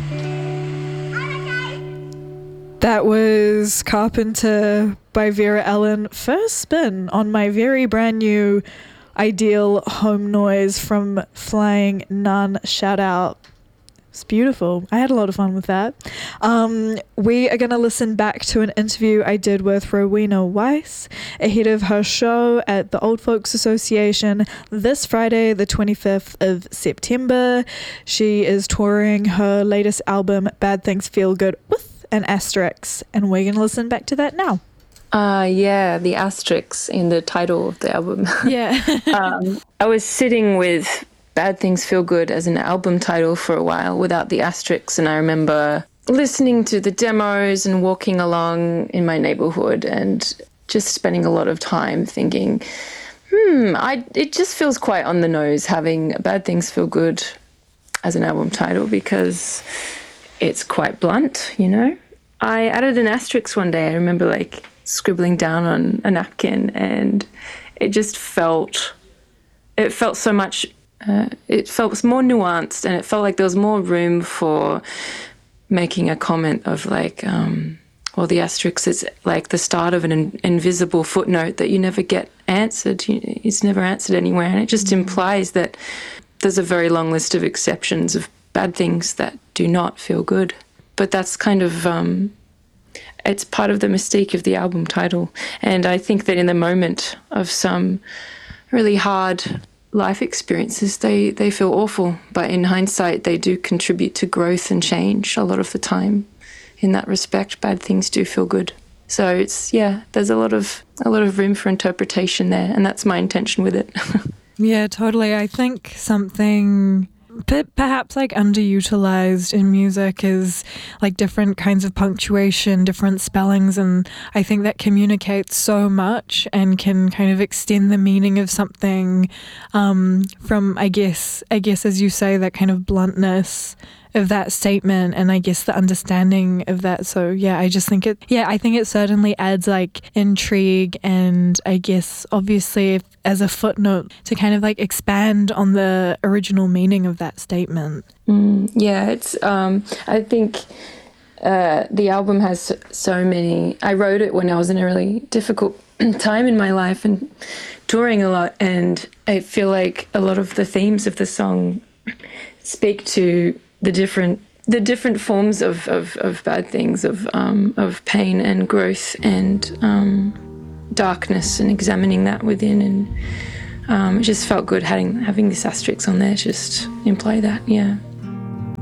That was Carpenter by Vera Ellen. First spin on my very brand new Ideal Home Noise from Flying Nun. Shout out. It's beautiful. I had a lot of fun with that. We are going to listen back to an interview I did with Rowena Weiss ahead of her show at the Old Folks Association this Friday, the 25th of September. She is touring her latest album, Bad Things Feel Good, with an asterisk, and we're going to listen back to that now. Yeah, the asterisks in the title of the album. Yeah. I was sitting with Bad Things Feel Good as an album title for a while without the asterisks, and I remember listening to the demos and walking along in my neighborhood and just spending a lot of time thinking, it just feels quite on the nose having Bad Things Feel Good as an album title because it's quite blunt, you know. I added an asterisk one day. I remember like scribbling down on a napkin, and it just felt so much, it felt more nuanced, and it felt like there was more room for making a comment of like, the asterisk is like the start of an invisible footnote that you never get answered. It's never answered anywhere, and it just implies that there's a very long list of exceptions of bad things that do not feel good. But that's kind of, it's part of the mystique of the album title. And I think that in the moment of some really hard life experiences, they feel awful. But in hindsight, they do contribute to growth and change a lot of the time. In that respect, bad things do feel good. So there's a lot of room for interpretation there, and that's my intention with it. Yeah, totally. I think something perhaps like underutilized in music is like different kinds of punctuation, different spellings, and I think that communicates so much and can kind of extend the meaning of something from I guess as you say, that kind of bluntness of that statement, and I guess the understanding of that. So yeah, I think it certainly adds like intrigue, and I guess obviously as a footnote to kind of like expand on the original meaning of that statement. It's I think the album has so many. I wrote it when I was in a really difficult time in my life and touring a lot, and I feel like a lot of the themes of the song speak to the different forms of bad things, of pain and growth and darkness, and examining that within. And it just felt good having this asterisk on there to just imply that. Yeah.